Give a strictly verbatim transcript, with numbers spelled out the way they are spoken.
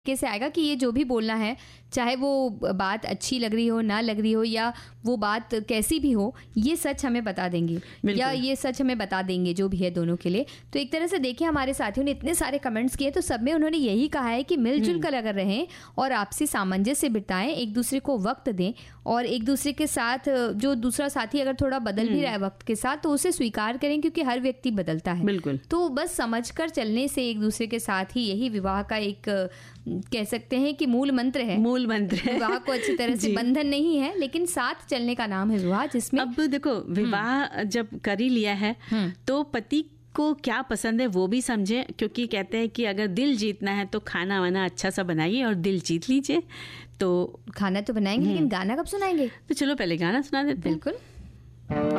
कैसे आएगा कि ये जो भी बोलना है, चाहे वो बात अच्छी लग रही हो, ना लग रही हो, या वो बात कैसी भी हो, ये सच हमें बता देंगे या ये सच हमें बता देंगे, जो भी है दोनों के लिए। तो एक तरह से देखिए, हमारे साथियों ने इतने सारे कमेंट्स किए, तो सब में उन्होंने यही कहा है कि मिलजुल कर अगर रहें और आपसी सामंजस्य बिताएं, एक दूसरे को वक्त दें और एक दूसरे के साथ जो दूसरा साथी अगर थोड़ा बदल भी रहा है वक्त के साथ, तो उसे स्वीकार करें, क्योंकि हर व्यक्ति बदलता है। बिल्कुल। तो बस समझकर चलने से एक दूसरे के साथ ही, यही विवाह का एक कह सकते हैं कि मूल मंत्र है। मूल मंत्र है। विवाह को अच्छी तरह से, बंधन नहीं है लेकिन साथ चलने का नाम है विवाह, जिसमें अब देखो, विवाह जब कर ही लिया है तो पति को क्या पसंद है वो भी समझे, क्योंकि कहते हैं कि अगर दिल जीतना है तो खाना वाना अच्छा सा बनाइए और दिल जीत लीजिए। तो खाना तो बनाएंगे, लेकिन गाना कब सुनाएंगे? तो चलो पहले गाना सुना देते हैं। बिल्कुल।